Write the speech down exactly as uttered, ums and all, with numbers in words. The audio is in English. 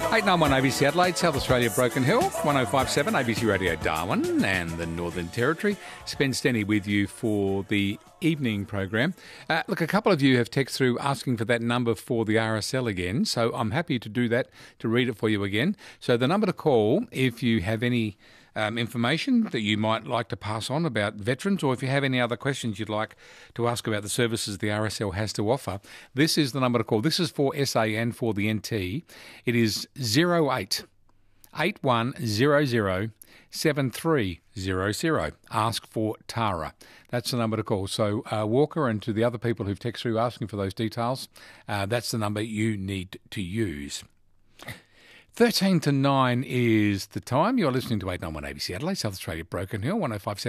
eight nine one A B C Adelaide, South Australia, Broken Hill, one oh five seven A B C Radio Darwin and the Northern Territory. Spen Stenny with you for the evening program. Uh, look, a couple of you have texted through asking for that number for the R S L again, so I'm happy to do that, to read it for you again. So the number to call if you have any Um, information that you might like to pass on about veterans, or if you have any other questions you'd like to ask about the services the R S L has to offer, this is the number to call. This is for S A and for the N T. It is zero eight eight one zero zero seven three zero zero. Ask for Tara. That's the number to call. So uh, Walker, and to the other people who've texted through asking for those details, uh, that's the number you need to use. thirteen to nine is the time. You're listening to eight nine one A B C Adelaide, South Australia, Broken Hill, one oh five seven